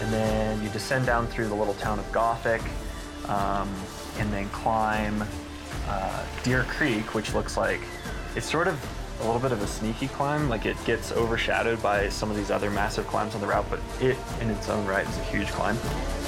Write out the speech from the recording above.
and then you descend down through the little town of Gothic, and then climb Deer Creek, which looks like it's sort of a little bit of a sneaky climb. Like, it gets overshadowed by some of these other massive climbs on the route, but it in its own right is a huge climb.